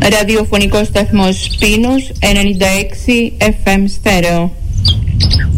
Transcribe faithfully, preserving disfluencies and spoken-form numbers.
Ραδιοφωνικός σταθμός Πίνους ενενήντα έξι εφ εμ στέρεο.